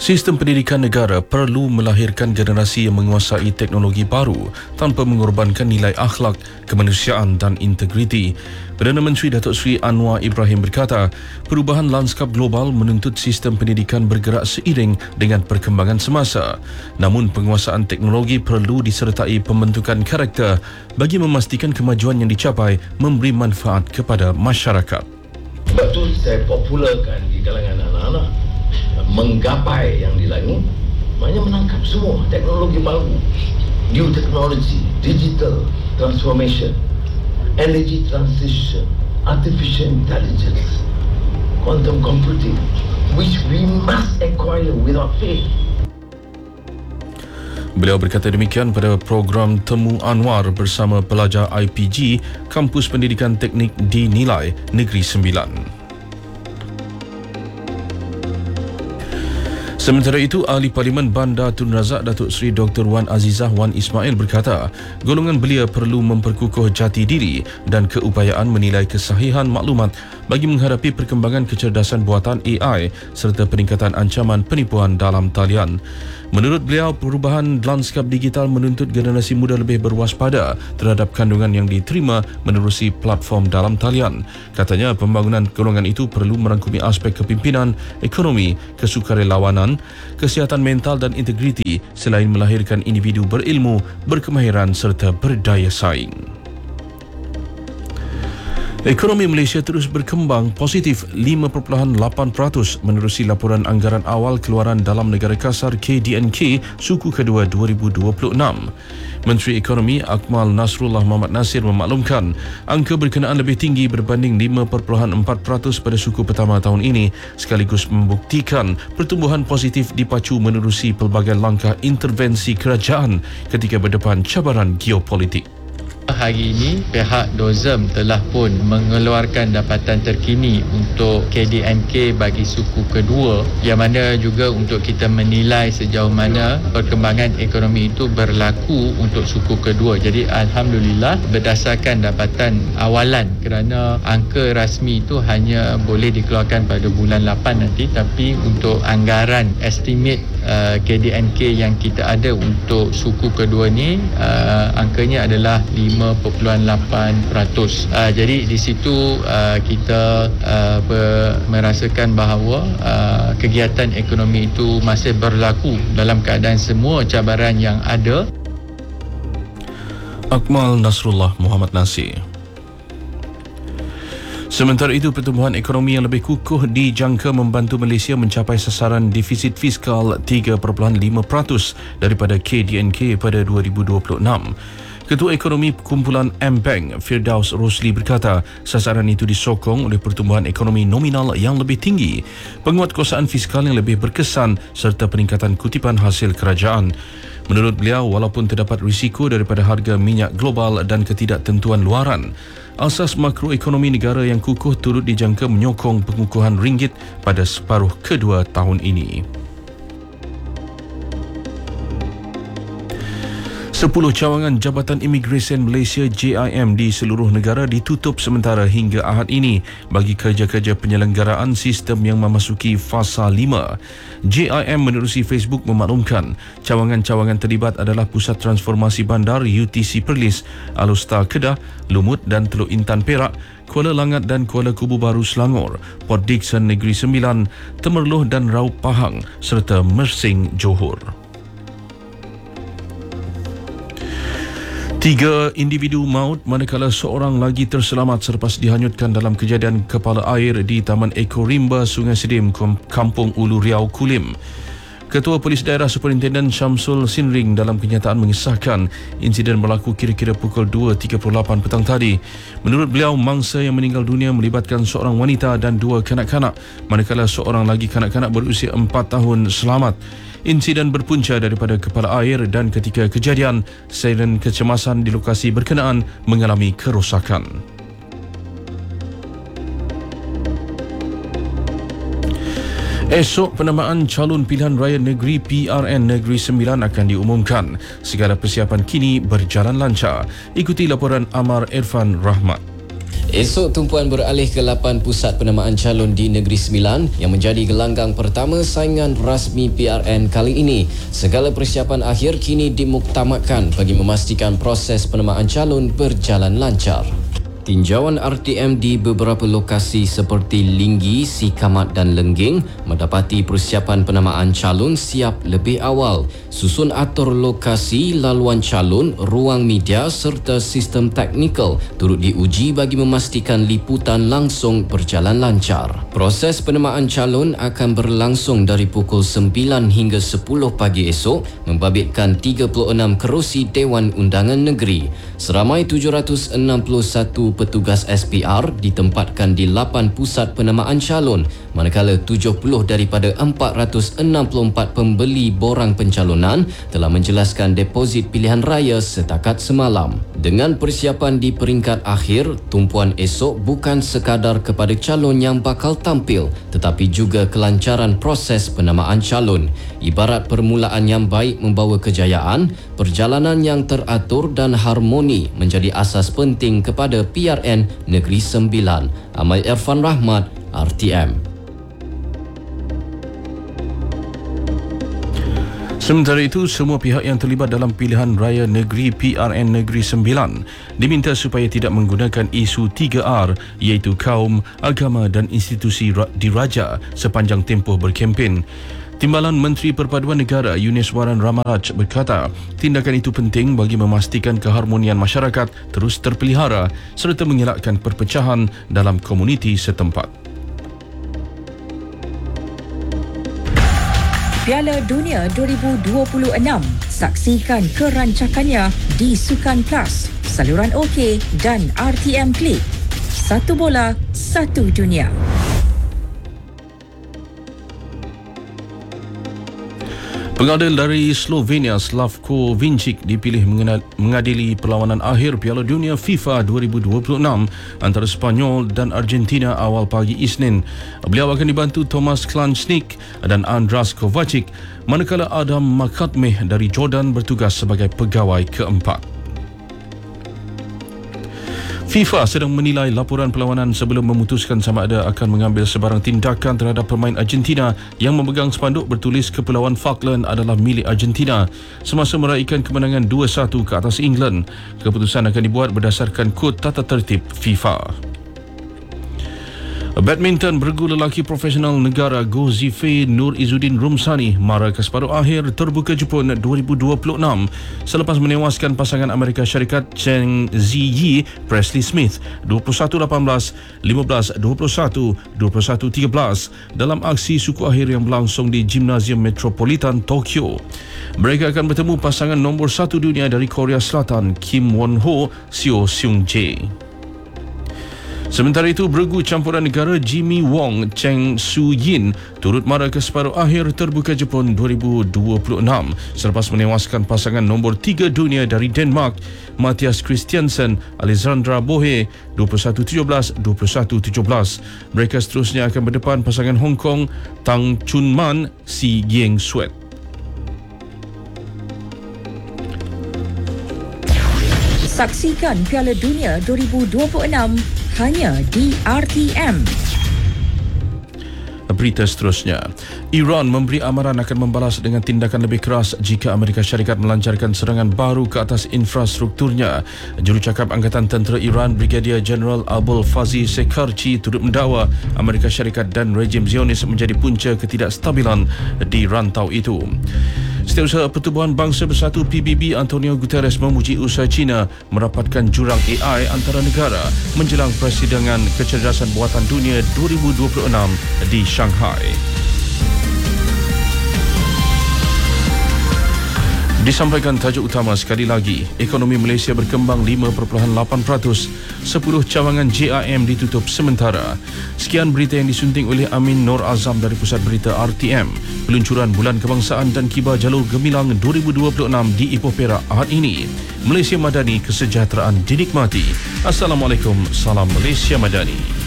Sistem pendidikan negara perlu melahirkan generasi yang menguasai teknologi baru tanpa mengorbankan nilai akhlak, kemanusiaan dan integriti. Perdana Menteri Datuk Seri Anwar Ibrahim berkata, perubahan lanskap global menuntut sistem pendidikan bergerak seiring dengan perkembangan semasa. Namun penguasaan teknologi perlu disertai pembentukan karakter bagi memastikan kemajuan yang dicapai memberi manfaat kepada masyarakat. Sebab itu saya popularkan di kalangan anak-anak menggapai yang dilalui, maknanya menangkap semua teknologi baru, new technology, digital transformation, energy transition, artificial intelligence, quantum computing, which we must acquire without fail. Beliau berkata demikian pada program Temu Anwar bersama pelajar IPG Kampus Pendidikan Teknik di Nilai Negeri Sembilan. Sementara itu, Ahli Parlimen Bandar Tun Razak Datuk Seri Dr. Wan Azizah Wan Ismail berkata, golongan belia perlu memperkukuh jati diri dan keupayaan menilai kesahihan maklumat bagi menghadapi perkembangan kecerdasan buatan AI serta peningkatan ancaman penipuan dalam talian. Menurut beliau, perubahan lanskap digital menuntut generasi muda lebih berwaspada terhadap kandungan yang diterima menerusi platform dalam talian. Katanya, pembangunan golongan itu perlu merangkumi aspek kepimpinan, ekonomi, kesukarelawanan, kesihatan mental dan integriti selain melahirkan individu berilmu, berkemahiran serta berdaya saing. Ekonomi Malaysia terus berkembang positif 5.8% menerusi laporan anggaran awal keluaran dalam negara kasar KDNK suku kedua 2026. Menteri Ekonomi Akmal Nasrullah Mohamad Nasir memaklumkan angka berkenaan lebih tinggi berbanding 5.4% pada suku pertama tahun ini, sekaligus membuktikan pertumbuhan positif dipacu menerusi pelbagai langkah intervensi kerajaan ketika berdepan cabaran geopolitik. Hari ini pihak DOZEM telah pun mengeluarkan dapatan terkini untuk KDNK bagi suku kedua, yang mana juga untuk kita menilai sejauh mana perkembangan ekonomi itu berlaku untuk suku kedua. Jadi alhamdulillah berdasarkan dapatan awalan, kerana angka rasmi itu hanya boleh dikeluarkan pada bulan 8 nanti, tapi untuk anggaran estimate KDNK yang kita ada untuk suku kedua ni angkanya adalah 5.8%. Jadi di situ kita merasakan bahawa kegiatan ekonomi itu masih berlaku dalam keadaan semua cabaran yang ada. Akmal Nasrullah Mohamad Nasir. Sementara itu, pertumbuhan ekonomi yang lebih kukuh dijangka membantu Malaysia mencapai sasaran defisit fiskal 3.5% daripada KDNK pada 2026. Ketua Ekonomi Kumpulan M-Bank, Firdaus Rosli berkata, sasaran itu disokong oleh pertumbuhan ekonomi nominal yang lebih tinggi, penguatkuasaan fiskal yang lebih berkesan serta peningkatan kutipan hasil kerajaan. Menurut beliau, walaupun terdapat risiko daripada harga minyak global dan ketidaktentuan luaran, asas makroekonomi negara yang kukuh turut dijangka menyokong pengukuhan ringgit pada separuh kedua tahun ini. 10 cawangan Jabatan Imigresen Malaysia JIM di seluruh negara ditutup sementara hingga Ahad ini bagi kerja-kerja penyelenggaraan sistem yang memasuki fasa 5. JIM menerusi Facebook memaklumkan cawangan-cawangan terlibat adalah Pusat Transformasi Bandar UTC Perlis, Alostar Kedah, Lumut dan Teluk Intan Perak, Kuala Langat dan Kuala Kubu Baru Selangor, Port Dickson Negeri Sembilan, Temerloh dan Raub Pahang serta Mersing Johor. 3 individu maut manakala seorang lagi terselamat selepas dihanyutkan dalam kejadian kepala air di Taman Eko Rimba, Sungai Sedim, Kampung Ulu Riau, Kulim. Ketua Polis Daerah Superintenden Syamsul Sinring dalam kenyataan mengisahkan insiden berlaku kira-kira pukul 2.38 petang tadi. Menurut beliau, mangsa yang meninggal dunia melibatkan seorang wanita dan 2 kanak-kanak, manakala seorang lagi kanak-kanak berusia 4 tahun selamat. Insiden berpunca daripada kepala air dan ketika kejadian, siren kecemasan di lokasi berkenaan mengalami kerosakan. Esok, penambaan calon pilihan raya negeri PRN Negeri Sembilan akan diumumkan. Segala persiapan kini berjalan lancar. Ikuti laporan Amar Irfan Rahmat. Esok tumpuan beralih ke 8 pusat penamaan calon di Negeri Sembilan yang menjadi gelanggang pertama saingan rasmi PRN kali ini. Segala persiapan akhir kini dimuktamadkan bagi memastikan proses penamaan calon berjalan lancar. Tinjauan RTM di beberapa lokasi seperti Linggi, Sikamat dan Lengging mendapati persiapan penamaan calon siap lebih awal. Susun atur lokasi, laluan calon, ruang media serta sistem teknikal turut diuji bagi memastikan liputan langsung berjalan lancar. Proses penamaan calon akan berlangsung dari pukul 9 hingga 10 pagi esok membabitkan 36 kerusi Dewan Undangan Negeri. Seramai 761 petugas SPR ditempatkan di 8 pusat penamaan calon, manakala 70 daripada 464 pembeli borang pencalonan telah menjelaskan deposit pilihan raya setakat semalam. Dengan persiapan di peringkat akhir, tumpuan esok bukan sekadar kepada calon yang bakal tampil, tetapi juga kelancaran proses penamaan calon. Ibarat permulaan yang baik membawa kejayaan, perjalanan yang teratur dan harmoni menjadi asas penting kepada PRN Negeri Sembilan. Amai Irfan Rahmat, RTM. Sementara itu, semua pihak yang terlibat dalam pilihan raya negeri PRN Negeri Sembilan diminta supaya tidak menggunakan isu 3R iaitu kaum, agama dan institusi diraja sepanjang tempoh berkempen. Timbalan Menteri Perpaduan Negara Yuniswaran Ramaraj berkata, tindakan itu penting bagi memastikan keharmonian masyarakat terus terpelihara serta mengelakkan perpecahan dalam komuniti setempat. Piala Dunia 2026. Saksikan kerancakannya di Sukan Plus, saluran OK dan RTM Klik. Satu bola, satu dunia. Pengadil dari Slovenia Slavko Vincic dipilih mengadili perlawanan akhir Piala Dunia FIFA 2026 antara Sepanyol dan Argentina awal pagi Isnin. Beliau akan dibantu Tomas Klančnik dan Andras Kovacic, manakala Adam Makatmeh dari Jordan bertugas sebagai pegawai keempat. FIFA sedang menilai laporan perlawanan sebelum memutuskan sama ada akan mengambil sebarang tindakan terhadap pemain Argentina yang memegang spanduk bertulis Kepulauan Falkland adalah milik Argentina semasa meraihkan kemenangan 2-1 ke atas England. Keputusan akan dibuat berdasarkan kod tata tertib FIFA. Badminton bergu lelaki profesional negara Gozife Nur Izzuddin Rumsani mara ke separuh akhir terbuka Jepun 2026 selepas menewaskan pasangan Amerika Syarikat Cheng Ziyi Presley Smith 21-18, 15-21, 21-13 dalam aksi suku akhir yang berlangsung di Gimnasium Metropolitan Tokyo. Mereka akan bertemu pasangan nombor 1 dunia dari Korea Selatan Kim Won-ho Seo Seung-jae. Sementara itu, bergu campuran negara Jimmy Wong Cheng Su-yin turut mara ke separuh akhir terbuka Jepun 2026 selepas menewaskan pasangan nombor 3 dunia dari Denmark Mathias Christiansen Alexandra Bohe 21-17, 21-17. Mereka seterusnya akan berdepan pasangan Hong Kong Tang Chun Man Si Gieng Suet. Saksikan Piala Dunia 2026 hanya di RTM. Berita seterusnya, Iran memberi amaran akan membalas dengan tindakan lebih keras jika Amerika Syarikat melancarkan serangan baru ke atas infrastrukturnya. Jurucakap Angkatan Tentera Iran Brigadier Jeneral Abul Fazi Sekarci turut mendakwa Amerika Syarikat dan rejim Zionis menjadi punca ketidakstabilan di rantau itu. Setiausaha Pertubuhan Bangsa Bersatu PBB Antonio Guterres memuji usaha China merapatkan jurang AI antara negara menjelang Persidangan Kecerdasan Buatan Dunia 2026 di Shanghai. Disampaikan tajuk utama sekali lagi, ekonomi Malaysia berkembang 5.8%, 10 cawangan JIM ditutup sementara. Sekian berita yang disunting oleh Amin Nur Azam dari Pusat Berita RTM. Peluncuran Bulan Kebangsaan dan Kibar Jalur Gemilang 2026 di Ipoh Perak Ahad ini. Malaysia Madani, kesejahteraan dinikmati. Assalamualaikum, salam Malaysia Madani.